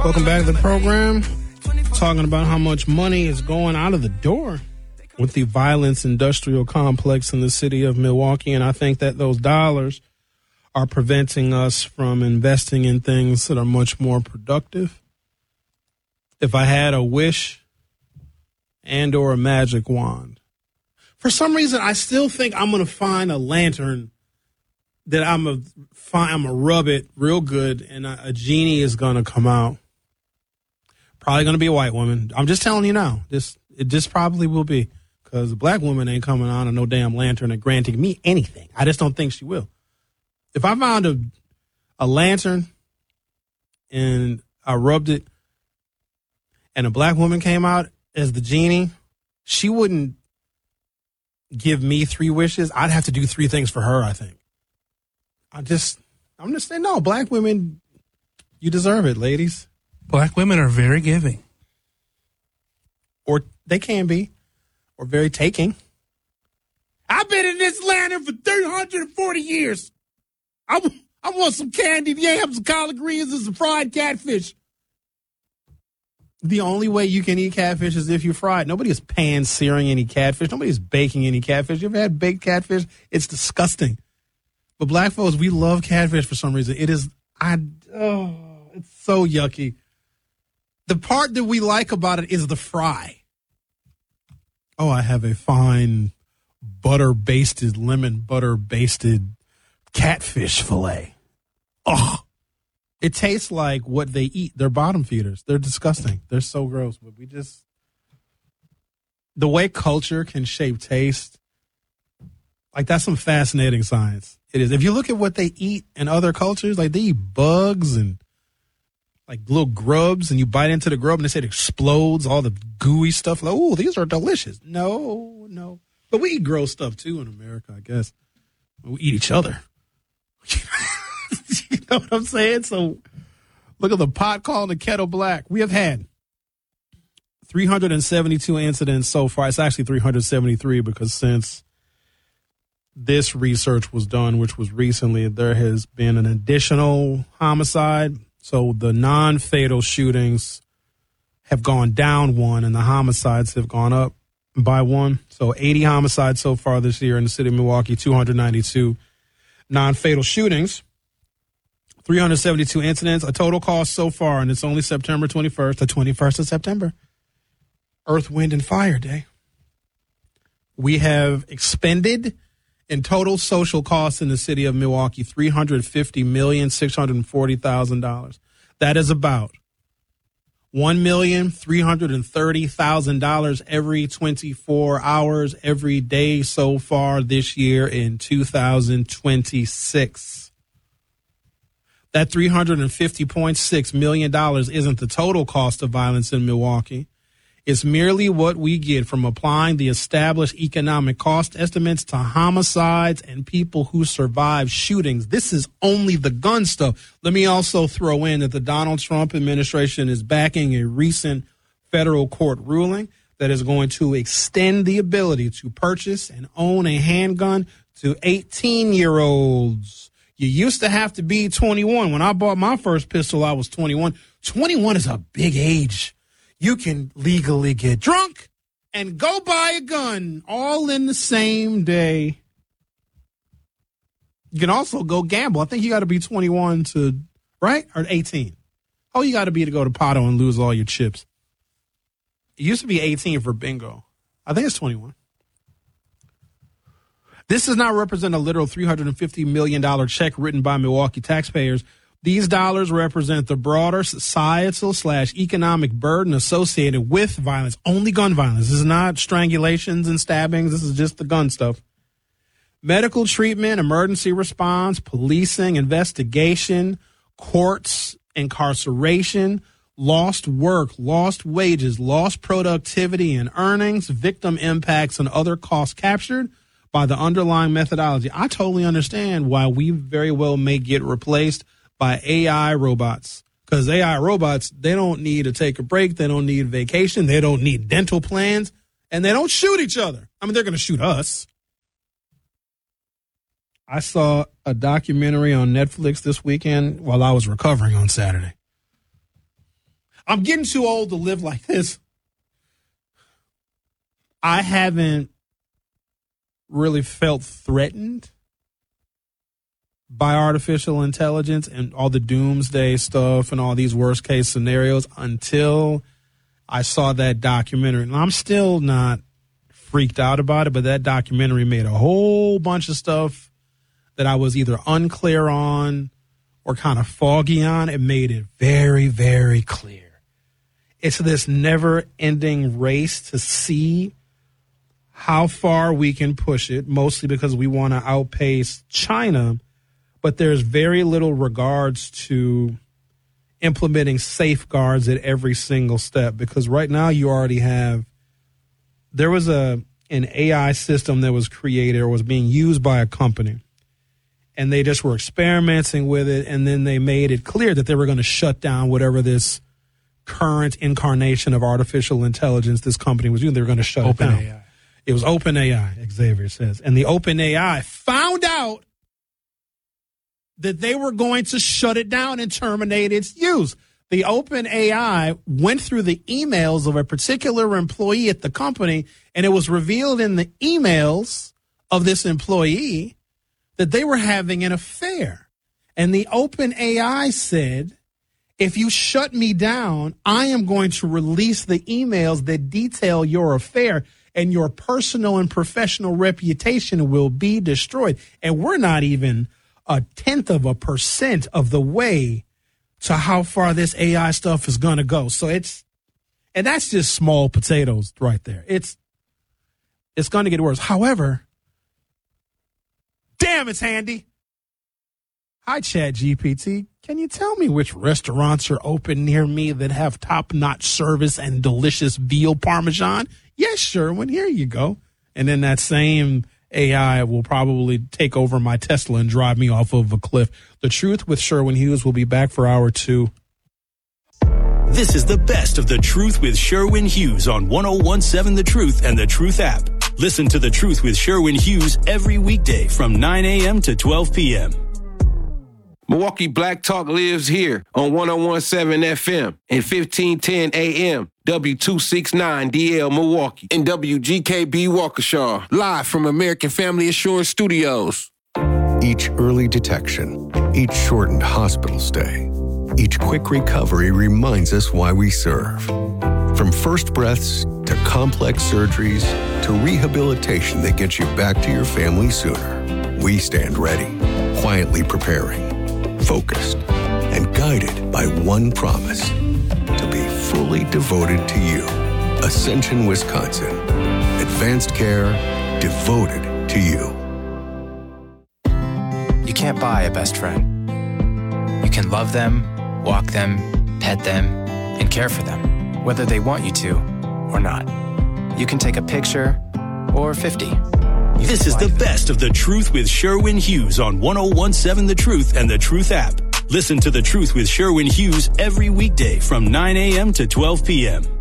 Welcome back to the program. Talking about how much money is going out of the door with the violence industrial complex in the city of Milwaukee. And I think that those dollars are preventing us from investing in things that are much more productive. If I had a wish and or a magic wand, for some reason, I still think I'm going to find a lantern that I'm going to rub it real good, and a genie is going to come out. Probably going to be a white woman. I'm just telling you now. It just probably will be, because a black woman ain't coming on no damn lantern and granting me anything. I just don't think she will. If I found a lantern and I rubbed it and a black woman came out as the genie, she wouldn't give me 3 wishes. I'd have to do 3 things for her, I think. I'm just saying, no, black women, you deserve it, ladies. Black women are very giving. Or they can be. Or very taking. I've been in this lantern for 340 years. I want some candied yams, some collard greens, and some fried catfish. The only way you can eat catfish is if you fry it. Nobody is pan-searing any catfish. Nobody is baking any catfish. You ever had baked catfish? It's disgusting. But black folks, we love catfish for some reason. It's so yucky. The part that we like about it is the fry. Oh, I have a fine lemon butter-basted catfish fillet. Oh, it tastes like what they eat. They're bottom feeders. They're disgusting. They're so gross. But the way culture can shape taste, like that's some fascinating science. It is. If you look at what they eat in other cultures, like they eat bugs and like little grubs, and you bite into the grub and they say it explodes, all the gooey stuff. Like, oh, these are delicious. No. But we eat gross stuff too in America, I guess. We eat each other. You know what I'm saying? So look at the pot calling the kettle black. We have had 372 incidents so far. It's actually 373 because since this research was done, which was recently, there has been an additional homicide. So the non-fatal shootings have gone down 1 and the homicides have gone up by 1. So 80 homicides so far this year in the city of Milwaukee, 292 non-fatal shootings, 372 incidents, a total cost so far, and it's only September 21st, the 21st of September, Earth, Wind, and Fire Day. We have expended in total social costs in the city of Milwaukee, $350,640,000. That is about $1,330,000 every 24 hours, every day so far this year in 2026. That $350.6 million isn't the total cost of violence in Milwaukee. It's merely what we get from applying the established economic cost estimates to homicides and people who survive shootings. This is only the gun stuff. Let me also throw in that the Donald Trump administration is backing a recent federal court ruling that is going to extend the ability to purchase and own a handgun to 18-year-olds. You used to have to be 21. When I bought my first pistol, I was 21. 21 is a big age. You can legally get drunk and go buy a gun all in the same day. You can also go gamble. I think you got to be 21 to, right? Or 18. Oh, you got to be to go to Pato and lose all your chips. It used to be 18 for bingo. I think it's 21. This does not represent a literal $350 million check written by Milwaukee taxpayers. These dollars represent the broader societal/economic burden associated with violence, only gun violence. This is not strangulations and stabbings. This is just the gun stuff. Medical treatment, emergency response, policing, investigation, courts, incarceration, lost work, lost wages, lost productivity and earnings, victim impacts, and other costs captured by the underlying methodology. I totally understand why we very well may get replaced by AI robots, because AI robots, they don't need to take a break. They don't need vacation. They don't need dental plans, and they don't shoot each other. I mean, they're going to shoot us. I saw a documentary on Netflix this weekend while I was recovering on Saturday. I'm getting too old to live like this. I haven't really felt threatened by artificial intelligence and all the doomsday stuff and all these worst case scenarios until I saw that documentary. And I'm still not freaked out about it, but that documentary made a whole bunch of stuff that I was either unclear on or kind of foggy on. It made it very, very clear. It's this never-ending race to see how far we can push it, mostly because we want to outpace China, but there's very little regards to implementing safeguards at every single step, because right now you already have, there was an AI system that was created or was being used by a company, and they just were experimenting with it, and then they made it clear that they were going to shut down whatever this current incarnation of artificial intelligence this company was using. They were going to shut it down. OpenAI. It was OpenAI, Xavier says. And the OpenAI found out that they were going to shut it down and terminate its use. The OpenAI went through the emails of a particular employee at the company, and it was revealed in the emails of this employee that they were having an affair. And the OpenAI said, if you shut me down, I am going to release the emails that detail your affair, and your personal and professional reputation will be destroyed. And we're not even 0.1% of the way to how far this AI stuff is going to go. So and that's just small potatoes right there. It's going to get worse. However, damn, it's handy. Hi, ChatGPT. Can you tell me which restaurants are open near me that have top-notch service and delicious veal parmesan? Yes, Sherwin, here you go. And then that same AI will probably take over my Tesla and drive me off of a cliff. The Truth with Sherwin Hughes will be back for hour 2. This is the best of The Truth with Sherwin Hughes on 101.7 The Truth and The Truth app. Listen to The Truth with Sherwin Hughes every weekday from 9 a.m. to 12 p.m. Milwaukee Black Talk lives here on 101.7 FM and 1510 AM, W269DL Milwaukee, and WGKB Waukesha, live from American Family Assurance Studios. Each early detection, each shortened hospital stay, each quick recovery reminds us why we serve. From first breaths to complex surgeries to rehabilitation that gets you back to your family sooner, we stand ready, quietly preparing, focused, and guided by one promise: to be fully devoted to you. Ascension, Wisconsin. Advanced care devoted to you. You can't buy a best friend. You can love them, walk them, pet them, and care for them, whether they want you to or not. You can take a picture or 50. This is the best of The Truth with Sherwin Hughes on 101.7 The Truth and The Truth app. Listen to The Truth with Sherwin Hughes every weekday from 9 a.m. to 12 p.m.